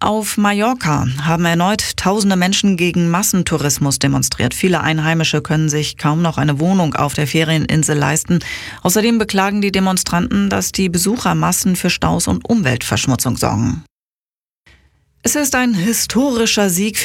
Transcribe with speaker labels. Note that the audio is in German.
Speaker 1: auf Mallorca haben erneut tausende Menschen gegen Massentourismus demonstriert. Viele Einheimische können sich kaum noch eine Wohnung auf der Ferieninsel leisten. Außerdem beklagen die Demonstranten, dass die Besuchermassen für Staus und Umweltverschmutzung sorgen. Es ist ein historischer Sieg